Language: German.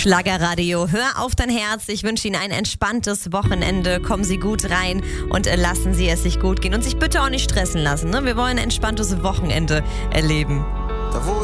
Schlagerradio, hör auf dein Herz. Ich wünsche Ihnen ein entspanntes Wochenende. Kommen Sie gut rein und lassen Sie es sich gut gehen. Und sich bitte auch nicht stressen lassen. Ne? Wir wollen ein entspanntes Wochenende erleben.